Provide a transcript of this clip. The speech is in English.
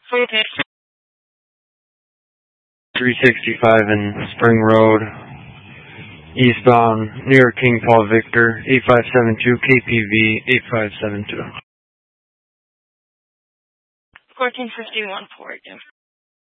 Okay. 365 in Spring Road, eastbound, near King Paul Victor, 8572, KPV 8572. 1451 Oregon.